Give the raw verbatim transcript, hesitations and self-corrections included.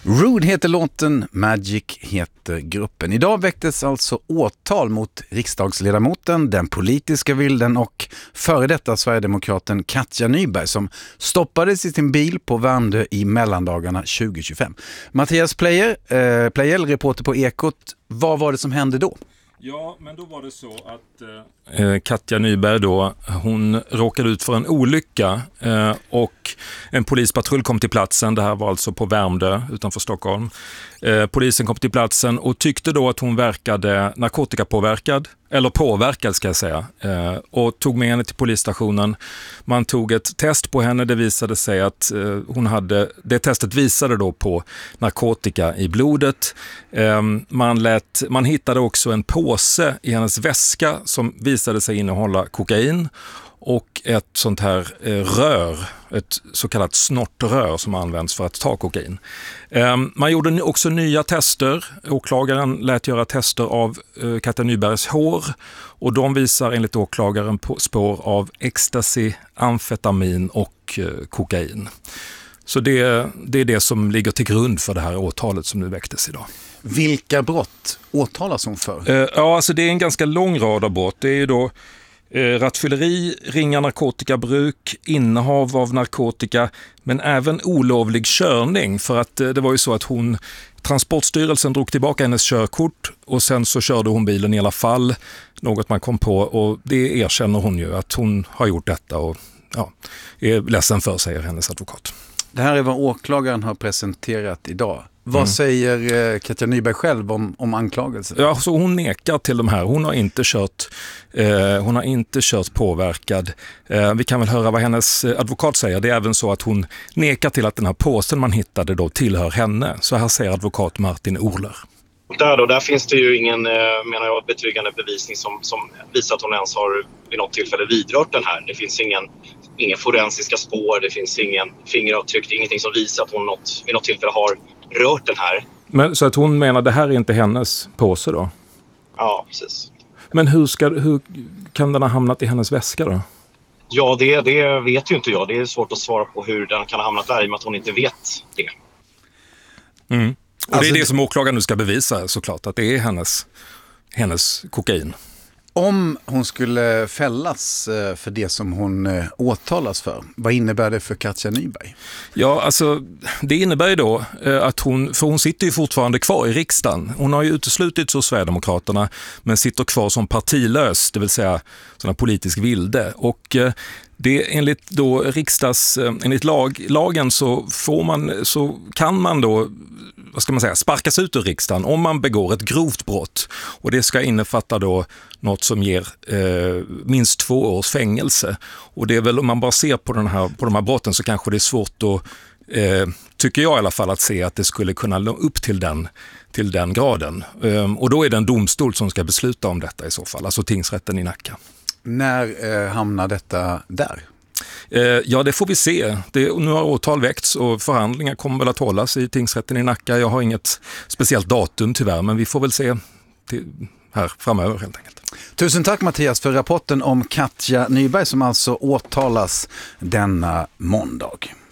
Rude heter låten, Magic heter gruppen. Idag väcktes alltså åtal mot riksdagsledamoten, den politiska vilden och före detta Sverigedemokraten Katja Nyberg som stoppades i sin bil på Värmdö i mellandagarna tjugo tjugofem. Mattias Pleijel, eh, Pleijel, reporter på Ekot, vad var det som hände då? Ja, men då var det så att eh, Katja Nyberg då, hon råkade ut för en olycka eh, och en polispatrull kom till platsen. Det här var alltså på Värmdö utanför Stockholm. Eh, polisen kom till platsen och tyckte då att hon verkade narkotikapåverkad, eller påverkad ska jag säga, eh, och tog med henne till polisstationen. Man tog ett test på henne, det visade sig att eh, hon hade, det testet visade då på narkotika i blodet. Eh, man, lät, man hittade också en påse i hennes väska som visade sig innehålla kokain och ett sånt här eh, rör, ett så kallat snortrör som används för att ta kokain. Eh, man gjorde också nya tester. Åklagaren lät göra tester av eh, Katja Nybergs hår och de visar enligt åklagaren på spår av ecstasy, amfetamin och eh, kokain. Så det, det är det som ligger till grund för det här åtalet som nu väcktes idag. Vilka brott åtalas hon för? Eh, ja, alltså det är en ganska lång rad av brott. Det är ju då Eh, rattfylleri, ringa narkotikabruk, innehav av narkotika, men även olovlig körning, för att eh, det var ju så att hon, Transportstyrelsen drog tillbaka hennes körkort och sen så körde hon bilen i alla fall, något man kom på, och det erkänner hon ju att hon har gjort detta och ja, är ledsen för, säger hennes advokat. Det här är vad åklagaren har presenterat idag. Vad mm. säger eh, Katja Nyberg själv om, om anklagelsen? Ja, så hon nekar till de här. Hon har inte kört, eh, hon har inte kört påverkad. Eh, vi kan väl höra vad hennes advokat säger. Det är även så att hon nekar till att den här påsen man hittade då tillhör henne. Så här säger advokat Martin Orler. Där, då, där finns det ju ingen, menar jag, betryggande bevisning som, som visar att hon ens har vid något tillfälle vidrört den här. Det finns ingen, ingen forensiska spår, det finns ingen fingeravtryck, ingenting som visar att hon något, vid något tillfälle har rört den här. Men, så att hon menar det här är inte hennes påse då? Ja, precis. Men hur, ska, hur kan den ha hamnat i hennes väska då? Ja, det, det vet ju inte jag. Det är svårt att svara på hur den kan ha hamnat där i och med att hon inte vet det. Mm. Och alltså, det är det som åklagaren nu ska bevisa såklart, att det är hennes, hennes kokain. Om hon skulle fällas för det som hon åtalas för, vad innebär det för Katja Nyberg? Ja, alltså det innebär ju då att hon, för hon sitter ju fortfarande kvar i riksdagen. Hon har ju uteslutits ur Sverigedemokraterna men sitter kvar som partilös, det vill säga sådana politisk vilde. Och det enligt då riksdags, enligt lag, lagen så får man, så kan man då, vad ska man säga, sparkas ut ur riksdagen om man begår ett grovt brott. Och det ska innefatta då något som ger eh, minst två års fängelse. Och det är väl, om man bara ser på, den här, på de här brotten så kanske det är svårt att, eh, tycker jag i alla fall, att se att det skulle kunna nå upp till den, till den graden. Um, och då är det en domstol som ska besluta om detta i så fall, alltså tingsrätten i Nacka. När eh, hamnar detta där? Eh, ja, det får vi se. Det, nu har åtal väckts och förhandlingar kommer väl att hållas i tingsrätten i Nacka. Jag har inget speciellt datum tyvärr, men vi får väl se till, här framöver helt enkelt. Tusen tack Mattias för rapporten om Katja Nyberg som alltså åtalas denna måndag.